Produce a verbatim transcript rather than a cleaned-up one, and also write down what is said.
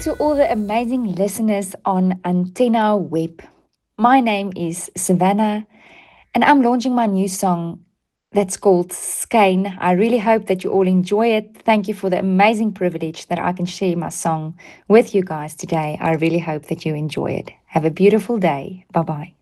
to all the amazing listeners on Antenna Web. My name is Savannah, and I'm launching my new song that's called Skein. I really hope that you all enjoy it. Thank you for the amazing privilege that I can share my song with you guys today. I really hope that you enjoy it. Have a beautiful day. Bye bye.